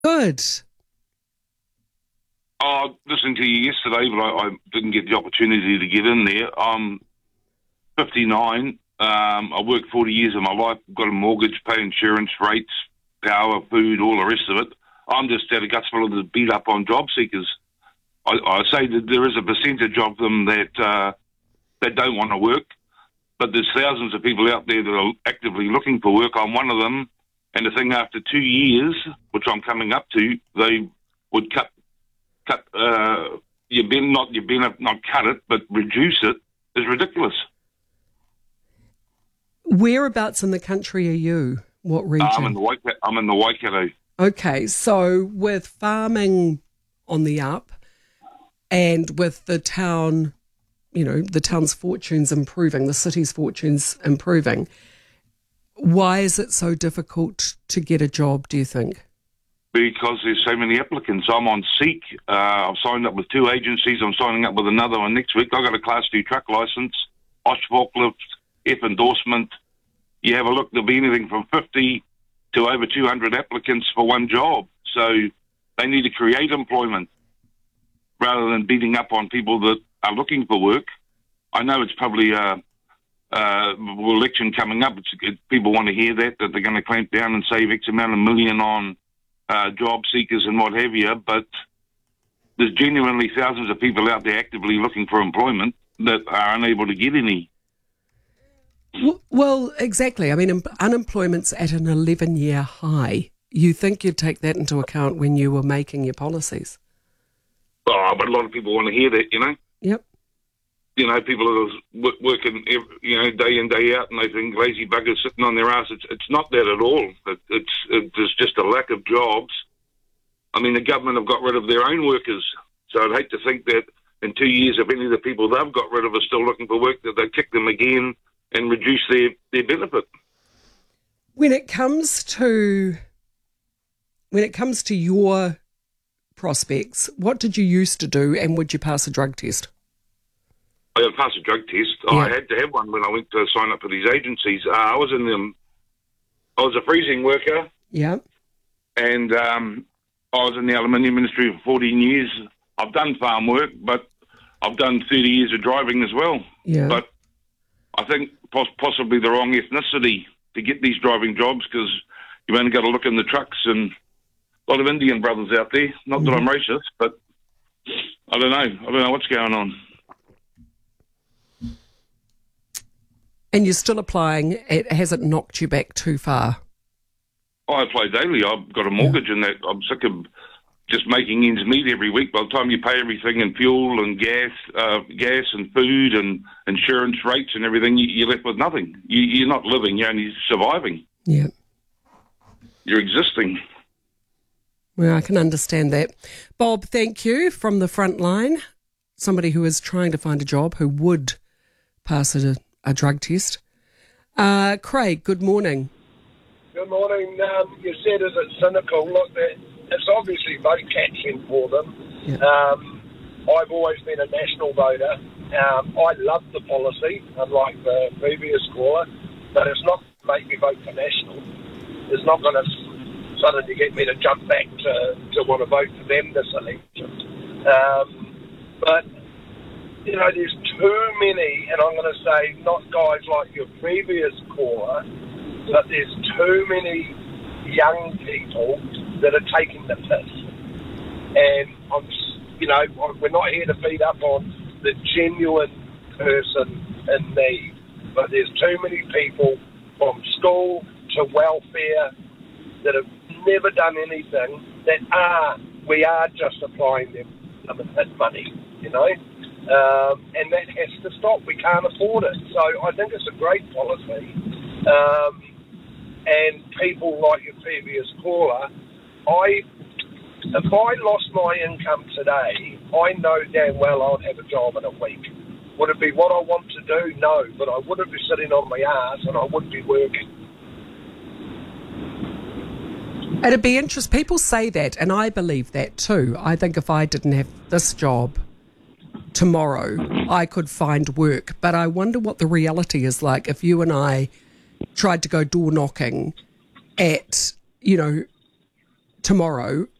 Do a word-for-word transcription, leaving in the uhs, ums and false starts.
Good. I listened to you yesterday, but I, I didn't get the opportunity to get in there. I'm fifty-nine. Um, I worked forty years of my life, got a mortgage, pay insurance, rates, power, food, all the rest of it. I'm just at a guts full of the beat up on job seekers. I, I say that there is a percentage of them that uh, that don't want to work, but there's thousands of people out there that are actively looking for work. I'm one of them. And the thing, after two years, which I'm coming up to, they would cut, cut uh, your ben, not your benefit, not cut it, but reduce it, is ridiculous. Whereabouts in the country are you? What region? I'm in the Waikato. I'm in the Waikato. Okay, so with farming on the up and with the town, you know, the town's fortunes improving, the city's fortunes improving, why is it so difficult to get a job, do you think? Because there's so many applicants. I'm on Seek. Uh, I've signed up with two agencies. I'm signing up with another one next week. I've got a Class two truck licence, O S H forklift, F endorsement. You have a look, there'll be anything from fifty to over two hundred applicants for one job. So they need to create employment rather than beating up on people that are looking for work. I know it's probably a, a election coming up. It's, it, people want to hear that, that they're going to clamp down and save X amount of million on uh, job seekers and what have you. But there's genuinely thousands of people out there actively looking for employment that are unable to get any. Well, exactly. I mean, unemployment's at an eleven-year high. You think you'd take that into account when you were making your policies? Oh, but a lot of people want to hear that, you know? Yep. You know, people are working, every, you know, day in, day out, and they think lazy buggers sitting on their ass. It's, it's not that at all. It, it's it, there's just a lack of jobs. I mean, the government have got rid of their own workers, so I'd hate to think that in two years, if any of the people they've got rid of are still looking for work, that they kick them again and reduce their, their benefit. When it comes to when it comes to your prospects, what did you used to do, and would you pass a drug test? I had to pass a drug test. Yeah. I had to have one when I went to sign up for these agencies. Uh, I was in them. I was a freezing worker. Yeah. And um, I was in the aluminium industry for fourteen years. I've done farm work, but I've done thirty years of driving as well. Yeah. But I think possibly the wrong ethnicity to get these driving jobs, because you've only got to look in the trucks, and a lot of Indian brothers out there. Not mm-hmm. that I'm racist, but I don't know. I don't know what's going on. And you're still applying. It hasn't knocked you back too far? I apply daily. I've got a mortgage, yeah. and that I'm sick of just making ends meet every week. By the time you pay everything and fuel and gas, uh, gas and food and insurance rates and everything, you, you're left with nothing. You, you're not living, you're only surviving. Yeah. You're existing. Well, I can understand that. Bob, thank you, from the front line. Somebody who is trying to find a job who would pass a, a drug test. Uh, Craig, good morning. Good morning. Um, you said, is it cynical? Look, it's obviously vote catching for them. Yeah. Um, I've always been a national voter. Um, I love the policy, unlike the previous caller, but it's not going to make me vote for national. It's not going to suddenly get me to jump back to, to want to vote for them this election. Um, but, you know, there's too many, and I'm going to say not guys like your previous caller, but there's too many young people that are taking the piss. And, I'm, you know, we're not here to beat up on the genuine person in need, but there's too many people from school to welfare that have never done anything that are, we are just applying them limited money, you know. Um, and that has to stop. We can't afford it. So I think it's a great policy. Um, and people like your previous caller, I, if I lost my income today, I know damn well I'd have a job in a week. Would it be what I want to do? No, but I wouldn't be sitting on my ass and I wouldn't be working. It'd be interesting. People say that, and I believe that too. I think if I didn't have this job tomorrow, I could find work. But I wonder what the reality is like if you and I tried to go door knocking at, you know, tomorrow